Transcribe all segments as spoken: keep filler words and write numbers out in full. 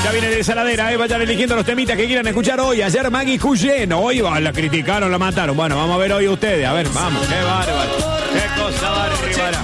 Ya viene de Saladera, eh, vayan eligiendo los temitas que quieran escuchar hoy. Ayer Maggie Cuyen, hoy oh, la criticaron, la mataron. Bueno, vamos a ver hoy ustedes. A ver, vamos, qué bárbaro. Qué cosa bárbara.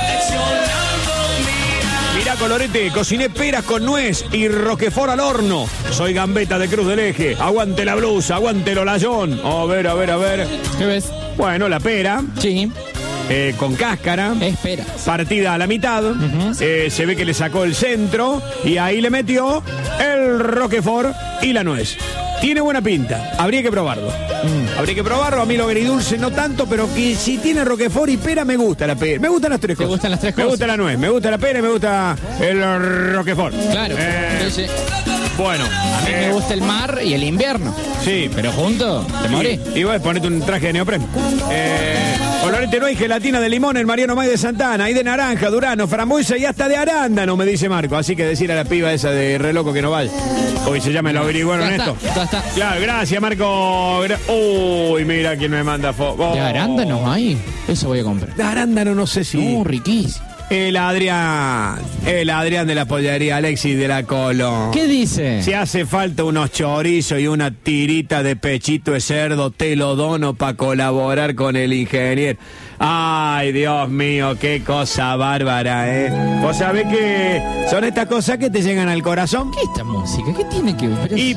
Mirá, Colorete, cociné peras con nuez y roquefort al horno. Soy Gambetta de Cruz del Eje. Aguante la blusa, aguante el olayón. A ver, a ver, a ver. ¿Qué ves? Bueno, la pera. Sí. Eh, con cáscara. Espera. Partida a la mitad. Uh-huh. eh, se ve que le sacó el centro y ahí le metió el roquefort y la nuez. Tiene buena pinta. Habría que probarlo. Mm. Habría que probarlo. A mí lo agridulce no tanto, pero que si tiene roquefort y pera me gusta la pera. Me gustan las tres ¿Te cosas. gustan las tres me cosas? Me gusta la nuez, me gusta la pera y me gusta el roquefort. Claro. Eh, sí, sí. Bueno. A mí eh, me gusta el mar y el invierno. Sí. Pero juntos te morís. Y, y vos ponete un traje de neopren. Eh, Colorete, no hay gelatina de limón, el Mariano May de Santana, hay de naranja, durano, frambuesa y hasta de arándano, me dice Marco. Así que decir a la piba esa de re loco que no vaya. Hoy se llama, lo averiguaron Ya esto. está, ya está. Claro, gracias, Marco. Gra- Uy, mira quién me manda foto. ¿De arándanos hay? Eso voy a comprar. De arándano no sé si. No, riquísimo. El Adrián. El Adrián de la pollería Alexis de la Colo. ¿Qué dice? Si hace falta unos chorizos y una tirita de pechito de cerdo, te lo dono para colaborar con el ingeniero. Ay, Dios mío, qué cosa bárbara, ¿eh? Vos sabés que son estas cosas que te llegan al corazón. ¿Qué es esta música? ¿Qué tiene que ver? Pero Y es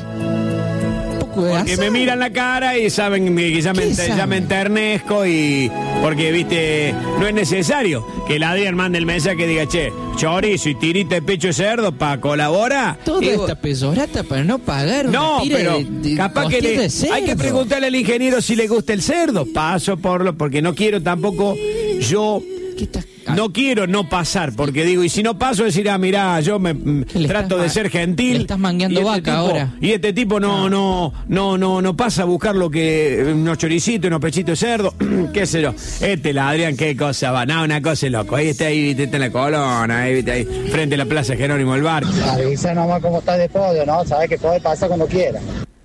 un poco de porque me azar. miran la cara y saben que ya me, ¿Qué enter- ya saben? me enternezco y... Porque, viste, no es necesario que el Adrián mande el mensaje que diga, che, chorizo y tirita de pecho de cerdo para colaborar. Toda Digo, esta pesorata para no pagar una no, tira pero de, de capaz que costilla le, de cerdo. hay que preguntarle al ingeniero si le gusta el cerdo. Paso por lo, porque no quiero tampoco yo... ¿Qué estás- No quiero no pasar, porque digo, y si no paso, decir, ah, mirá, yo me mm, le trato estás de ma- ser gentil. le estás mangueando y este vaca tipo- ahora. Y este tipo no, no, no, no, no pasa a buscar lo que, unos choricitos, unos pechitos de cerdo, qué sé yo. Este, la Adrián, qué cosa va, no, una cosa es loco. Ahí está, ahí, viste, está en la colona, ahí, viste, ahí, frente a la Plaza Jerónimo del Barco. Avisa nomás cómo estás de pollo, ¿no? Sabes que puede pasar cuando quiera.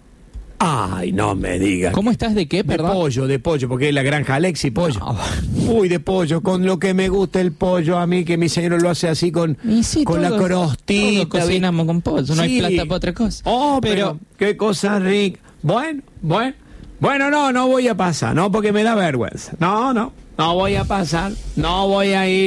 Ay, no me digas. ¿Cómo estás de qué, De perdón? pollo, de pollo, porque es la granja Alexi, pollo. No. Uy, de pollo, con lo que me gusta el pollo a mí, que mi señor lo hace así con, Y sí, con la todos- crostita. todos cocinamos con pollo, no hay Sí. plata para otra cosa. Oh, pero, qué cosa rica. Bueno, bueno. Bueno, no, no voy a pasar, no, porque me da vergüenza. No, no, no voy a pasar, no voy a ir.